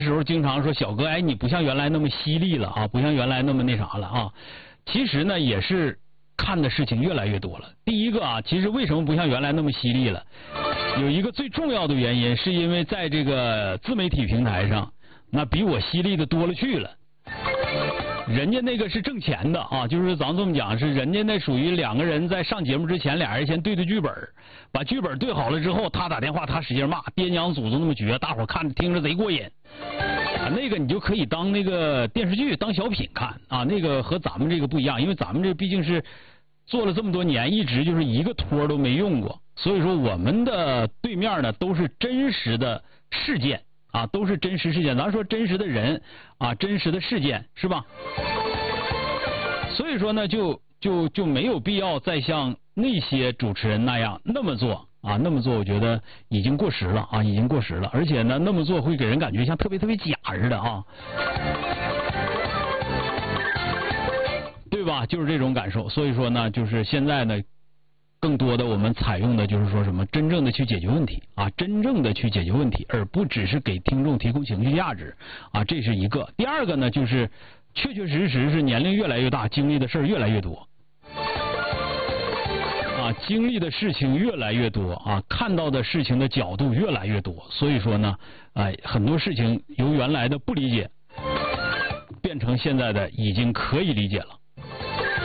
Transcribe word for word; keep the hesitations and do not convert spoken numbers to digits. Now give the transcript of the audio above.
时候经常说小哥，哎，你不像原来那么犀利了啊，不像原来那么那啥了啊。其实呢，也是看的事情越来越多了。第一个啊，其实为什么不像原来那么犀利了？有一个最重要的原因，是因为在这个自媒体平台上，那比我犀利的多了去了。人家那个是挣钱的啊，就是咱这么讲，是人家那属于两个人在上节目之前，俩人先对对剧本，把剧本对好了之后，他打电话，他使劲骂，爹娘祖宗那么绝，大伙看着听着贼过瘾。啊，那个你就可以当那个电视剧、当小品看啊，那个和咱们这个不一样，因为咱们这毕竟是做了这么多年，一直就是一个托都没用过，所以说我们的对面呢都是真实的事件啊，都是真实事件。咱说真实的人啊，真实的事件是吧？所以说呢，就就就没有必要再像那些主持人那样那么做。啊，那么做我觉得已经过时了啊，已经过时了，而且呢，那么做会给人感觉像特别特别假似的啊，对吧？就是这种感受。所以说呢，就是现在呢，更多的我们采用的就是说什么真正的去解决问题啊，真正的去解决问题，而不只是给听众提供情绪价值啊，这是一个。第二个呢，就是确确实实是年龄越来越大，经历的事儿越来越多。啊，经历的事情越来越多啊，看到的事情的角度越来越多，所以说呢，哎，很多事情由原来的不理解，变成现在的已经可以理解了。